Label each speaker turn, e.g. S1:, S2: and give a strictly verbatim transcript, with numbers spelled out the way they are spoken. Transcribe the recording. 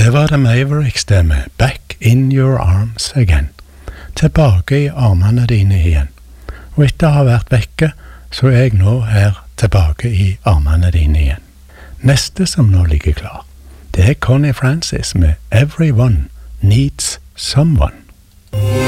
S1: Det var The Mavericks det med Back in your arms again. Tilbake i armene dine igjen. Og etter å ha vært vekke, så er jeg nå her tilbake i armene dine igjen. Neste som nå ligger klar, det er Connie Francis med Everyone Needs Someone.